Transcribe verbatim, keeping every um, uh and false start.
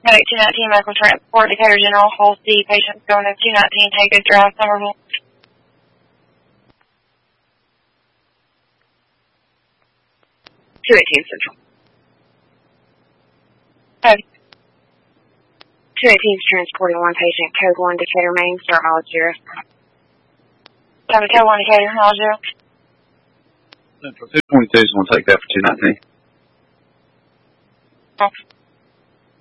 Medic two nineteen, medical transport, Decatur General, Hull C, patients going to two nineteen, Haggard Drive, Somerville. two eighteen Central. Okay. two eighteen is transporting one patient, code one, Decatur, Maine, start mileage zero. Seven code one, Decatur, mileage zero. Central two twenty-two is going to take that for two nineteen. Okay.